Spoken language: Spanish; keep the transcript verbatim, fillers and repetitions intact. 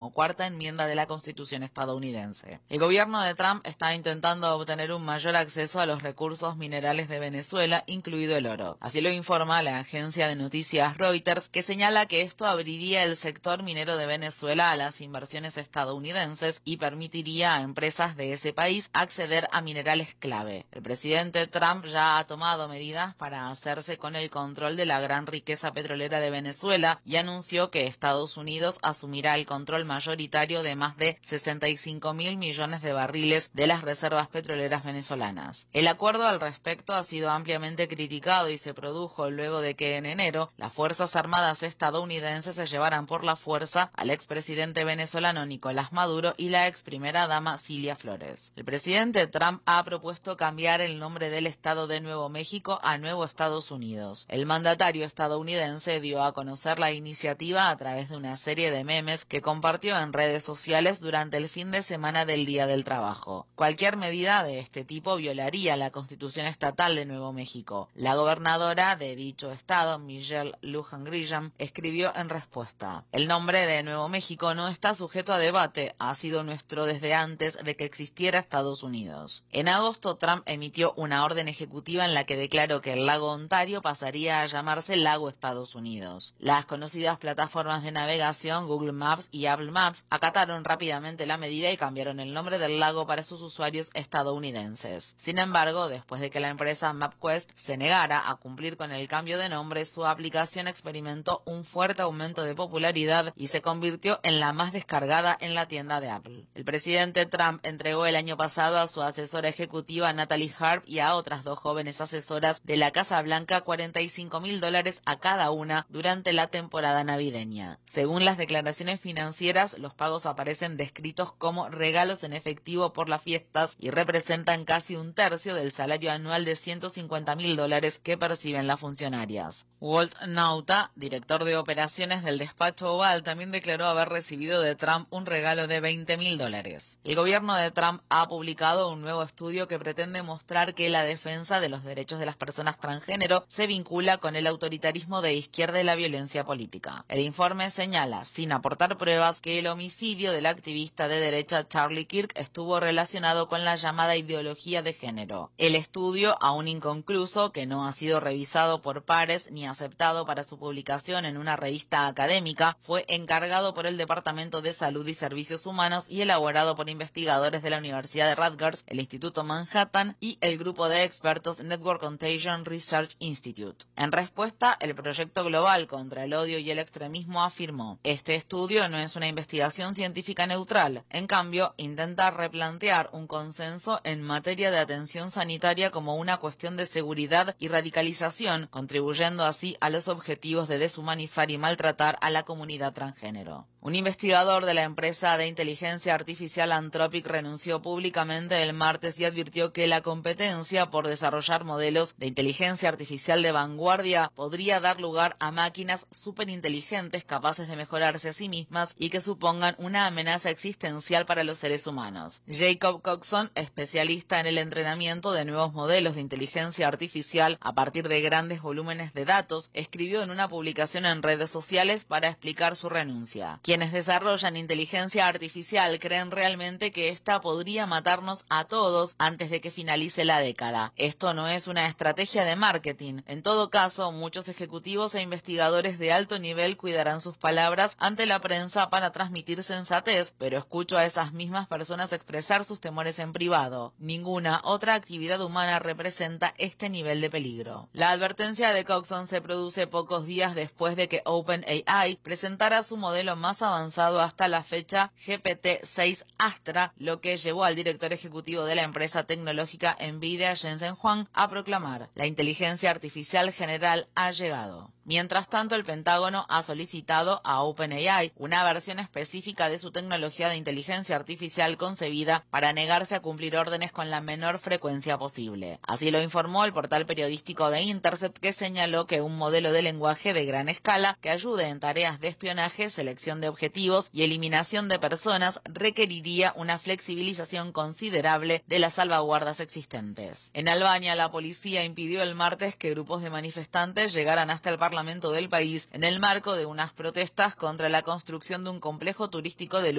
decimocuarta enmienda de la Constitución estadounidense. El gobierno de Trump está intentando obtener un mayor acceso a los recursos minerales de Venezuela, incluido el oro. Así lo informa la agencia de noticias Reuters, que señala que esto abriría el sector minero de Venezuela a las inversiones estadounidenses y permitiría a empresas de ese país acceder a minerales clave. El presidente Trump ya ha tomado medidas para hacerse con el control de la gran riqueza petrolera de Venezuela y anunció que Estados Unidos asumirá el control mayoritario de más de sesenta y cinco mil millones de barriles de las reservas petroleras venezolanas. El acuerdo al respecto ha sido ampliamente criticado y se produjo luego de que en enero las Fuerzas Armadas estadounidenses se llevaran por la fuerza al expresidente venezolano Nicolás Maduro y la ex primera dama Cilia Flores. El presidente Trump ha propuesto cambiar el nombre del estado de Nuevo México a Nuevo Estados Unidos. El mandatario estadounidense dio a conocer la iniciativa a través de una serie de memes que compartió en redes sociales durante el fin de semana del Día del Trabajo. Cualquier medida de este tipo violaría la Constitución estatal de Nuevo México. La gobernadora de dicho estado, Michelle Lujan Grisham, escribió en respuesta: "El nombre de Nuevo México no está sujeto a debate, ha sido nuestro desde antes de que existiera Estados Unidos". En agosto, Trump emitió una orden ejecutiva en la que declaró que el lago Ontario pasaría a llamarse Lago Estados Unidos. Las conocidas plataformas de navegación Google Maps y Apple Maps acataron rápidamente la medida y cambiaron el nombre del lago para sus usuarios estadounidenses. Sin embargo, después de que la empresa MapQuest se negara a cumplir con el cambio de nombre, su aplicación experimentó un fuerte aumento de popularidad y se convirtió en la más descargada en la tienda de Apple. El presidente Trump entregó el año pasado a su asesora ejecutiva Natalie Harp y a otras dos jóvenes asesoras de la Casa Blanca cuarenta y cinco mil dólares a cada una durante la temporada navideña. Según las declaraciones financieras, los pagos aparecen descritos como regalos en efectivo por las fiestas y representan casi un tercio del salario anual de ciento cincuenta mil dólares que perciben las funcionarias. Walt Nauta, director de operaciones del despacho Oval, también declaró haber recibido de Trump un regalo de veinte mil dólares. El gobierno de Trump ha publicado un nuevo estudio que pretende mostrar que la defensa de los derechos de las personas transgénero se vincula con el autoritarismo de izquierda y la violencia política. El informe señala, sin aportar pruebas, que el homicidio del activista de derecha Charlie Kirk estuvo relacionado con la llamada ideología de género. El estudio, aún inconcluso, que no ha sido revisado por pares ni aceptado para su publicación en una revista académica, fue encargado por el Departamento de Salud y Servicios Humanos y elaborado por investigadores de la Universidad de Rutgers, el Instituto Manhattan y el grupo de expertos Network Contagion Research Institute. En respuesta, el Proyecto Global contra el Odio y el Extremismo afirmó: "Este estudio no es una investigación científica neutral. En cambio, intenta replantear un consenso en materia de atención sanitaria como una cuestión de seguridad y radicalización, contribuyendo así a los objetivos de deshumanizar y maltratar a la comunidad transgénero". Un investigador de la empresa de inteligencia artificial Anthropic renunció públicamente el martes y advirtió que la competencia por desarrollar modelos de inteligencia artificial de vanguardia podría dar lugar a máquinas superinteligentes capaces de mejorarse a sí mismas y que supongan una amenaza existencial para los seres humanos. Jacob Coxon, especialista en el entrenamiento de nuevos modelos de inteligencia artificial a partir de grandes volúmenes de datos, escribió en una publicación en redes sociales para explicar su renuncia. Quienes desarrollan inteligencia artificial creen realmente que esta podría matarnos a todos antes de que finalice la década. Esto no es una estrategia de marketing. En todo caso, muchos ejecutivos e investigadores de alto nivel cuidarán sus palabras ante la prensa para transmitir sensatez, pero escucho a esas mismas personas expresar sus temores en privado. Ninguna otra actividad humana representa este nivel de peligro. La advertencia de Coxon se produce pocos días después de que OpenAI presentara su modelo más avanzado hasta la fecha, G P T seis Astra, lo que llevó al director ejecutivo de la empresa tecnológica Nvidia, Jensen Huang, a proclamar: "La inteligencia artificial general ha llegado". Mientras tanto, el Pentágono ha solicitado a OpenAI una versión específica de su tecnología de inteligencia artificial concebida para negarse a cumplir órdenes con la menor frecuencia posible. Así lo informó el portal periodístico The Intercept, que señaló que un modelo de lenguaje de gran escala que ayude en tareas de espionaje, selección de objetivos y eliminación de personas requeriría una flexibilización considerable de las salvaguardas existentes. En Albania, la policía impidió el martes que grupos de manifestantes llegaran hasta el Parlamento del país en el marco de unas protestas contra la construcción de un complejo turístico de